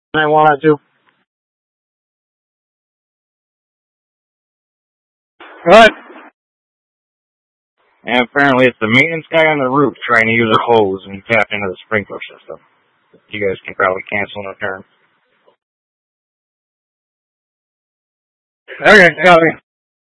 I wanted to. What? And apparently it's the maintenance guy on the roof trying to use a hose and tap into the sprinkler system. You guys can probably cancel an return. Okay, got me.